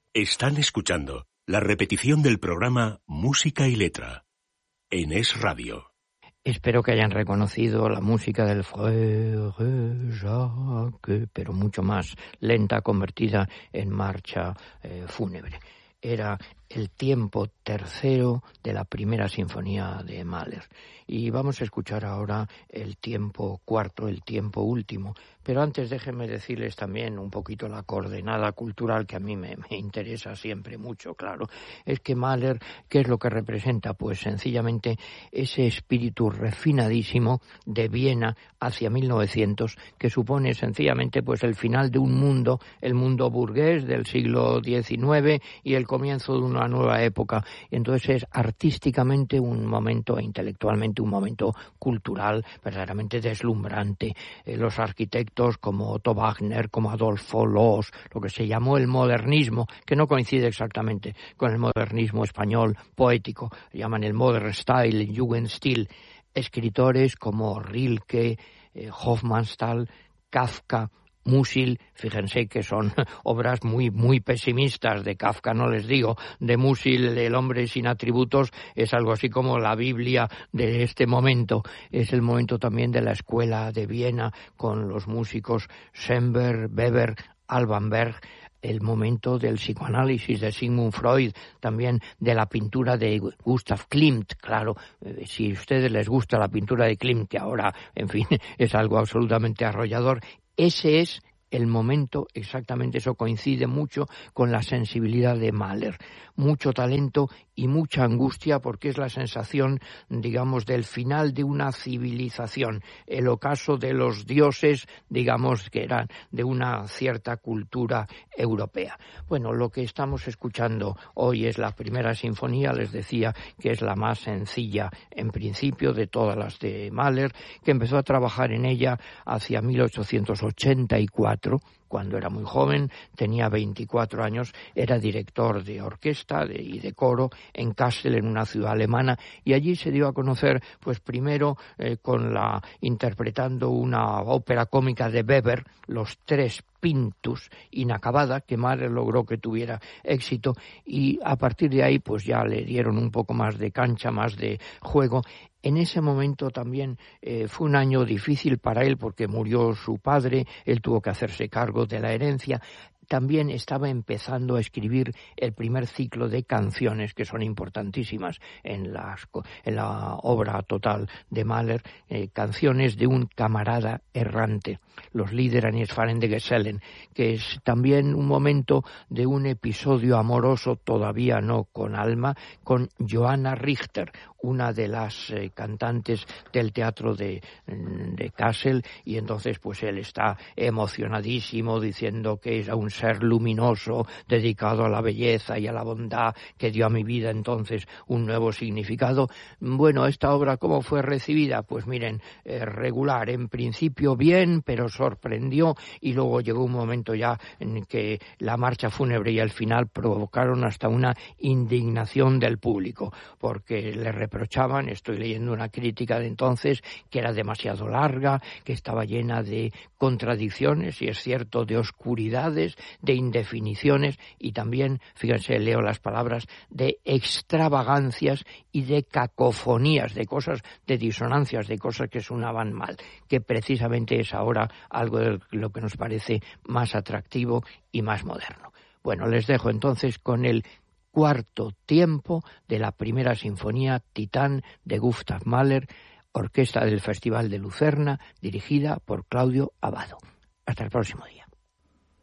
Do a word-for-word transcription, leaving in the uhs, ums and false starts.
Están escuchando la repetición del programa Música y Letra en Es Radio. Espero que hayan reconocido la música del Frère Jacques, pero mucho más lenta, convertida en marcha eh, fúnebre. Era el tiempo tercero de la primera sinfonía de Mahler. Y vamos a escuchar ahora el tiempo cuarto, el tiempo último. Pero antes déjenme decirles también un poquito la coordenada cultural que a mí me, me interesa siempre mucho, claro. Es que Mahler, ¿qué es lo que representa? Pues sencillamente ese espíritu refinadísimo de Viena hacia mil novecientos, que supone sencillamente pues el final de un mundo, el mundo burgués del siglo diecinueve y el comienzo de una nueva época. Entonces es artísticamente un momento, e intelectualmente un momento cultural verdaderamente deslumbrante. Eh, los arquitectos como Otto Wagner, como Adolfo Loos, lo que se llamó el modernismo, que no coincide exactamente con el modernismo español poético, llaman el Modern Style, el Jugendstil. Escritores como Rilke, eh, Hofmannsthal, Kafka, Musil, fíjense que son obras muy muy pesimistas. De Kafka no les digo, de Musil, El hombre sin atributos, es algo así como la Biblia de este momento. Es el momento también de la escuela de Viena, con los músicos Schoenberg, Weber, Alban Berg, el momento del psicoanálisis de Sigmund Freud, también de la pintura de Gustav Klimt. Claro, eh, si a ustedes les gusta la pintura de Klimt, que ahora, en fin, es algo absolutamente arrollador, ese es el momento, exactamente eso coincide mucho con la sensibilidad de Mahler. Mucho talento y mucha angustia, porque es la sensación, digamos, del final de una civilización, el ocaso de los dioses, digamos, que eran de una cierta cultura europea. Bueno, lo que estamos escuchando hoy es la primera sinfonía, les decía que es la más sencilla en principio de todas las de Mahler, que empezó a trabajar en ella hacia mil ochocientos ochenta y cuatro, cuando era muy joven, tenía veinticuatro años, era director de orquesta de, y de coro en Kassel, en una ciudad alemana, y allí se dio a conocer, pues primero eh, con la interpretando una ópera cómica de Weber, Los Tres Pintus, inacabada, que Mahler logró que tuviera éxito, y a partir de ahí pues ya le dieron un poco más de cancha, más de juego. En ese momento también eh, fue un año difícil para él porque murió su padre, él tuvo que hacerse cargo de la herencia. También estaba empezando a escribir el primer ciclo de canciones que son importantísimas en, las, en la obra total de Mahler, eh, canciones de un camarada errante, los Lieder eines fahrenden Gesellen, que es también un momento de un episodio amoroso, todavía no con alma, con Johanna Richter, una de las eh, cantantes del teatro de, de Kassel, y entonces pues él está emocionadísimo diciendo que es un ser luminoso, dedicado a la belleza y a la bondad, que dio a mi vida entonces un nuevo significado. Bueno, esta obra, ¿cómo fue recibida? Pues miren, eh, regular, en principio bien, pero sorprendió, y luego llegó un momento ya en que la marcha fúnebre y el final provocaron hasta una indignación del público, porque le reprochaban, estoy leyendo una crítica de entonces, que era demasiado larga, que estaba llena de contradicciones, y es cierto, de oscuridades, de indefiniciones, y también, fíjense, leo las palabras, de extravagancias y de cacofonías, de cosas, de disonancias, de cosas que sonaban mal, que precisamente es ahora algo de lo que nos parece más atractivo y más moderno. Bueno, les dejo entonces con el cuarto tiempo de la primera sinfonía Titán de Gustav Mahler, orquesta del Festival de Lucerna, dirigida por Claudio Abbado. Hasta el próximo día.